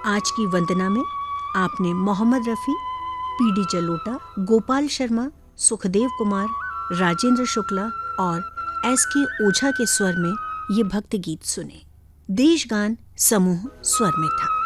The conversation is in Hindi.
आज की वंदना में आपने मोहम्मद रफ़ी, पीडी जलोटा, गोपाल शर्मा, सुखदेव कुमार, राजेंद्र शुक्ला और एस.के. ओझा के स्वर में ये भक्ति गीत सुने। देशगान समूह स्वर में था।